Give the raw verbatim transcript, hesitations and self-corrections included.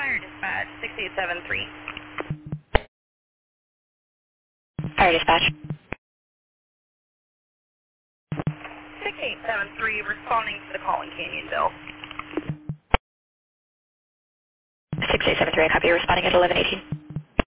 Fire Dispatch, six eight seven three. Fire Dispatch. six eight seven three, responding to the call in Canyonville. six eight seven three, I copy. Responding at eleven eighteen.